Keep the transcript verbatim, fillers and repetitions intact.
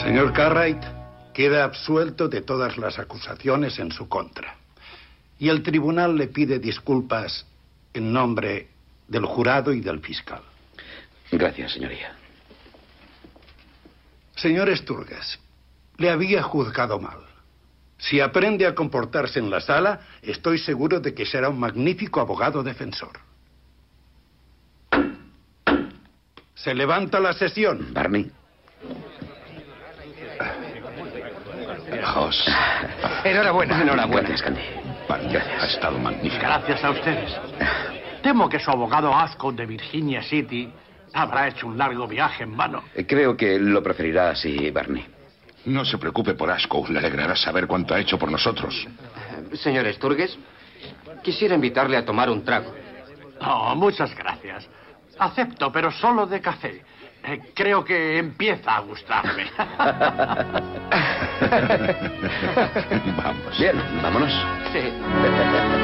Señor Cartwright, queda absuelto de todas las acusaciones en su contra. Y el tribunal le pide disculpas en nombre del jurado y del fiscal. Gracias, señoría. Señor Sturges, le había juzgado mal. Si aprende a comportarse en la sala, estoy seguro de que será un magnífico abogado defensor. Se levanta la sesión. Barney. Hoss. Enhorabuena. Enhorabuena. Gracias, Candy. Barney, ha estado magnífico. Gracias a ustedes. Temo que su abogado Ascot de Virginia City habrá hecho un largo viaje en vano. Creo que lo preferirá así, Barney. No se preocupe por Ascot. Le alegrará saber cuánto ha hecho por nosotros. Señor Sturges, quisiera invitarle a tomar un trago. Oh, muchas gracias. Acepto, pero solo de café. Eh, creo que empieza a gustarme. Vamos. Bien, vámonos. Sí.